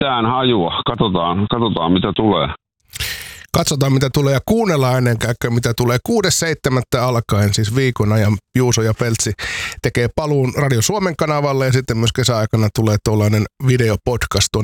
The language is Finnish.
mitään hajua. Katsotaan mitä tulee. Katsotaan mitä tulee ja kuunnellaan ennen kaikkea mitä tulee. 6.7. alkaen siis viikon ajan Juuso ja Peltsi tekee paluun Radio Suomen kanavalle ja sitten myös kesäaikana tulee tuollainen videopodcast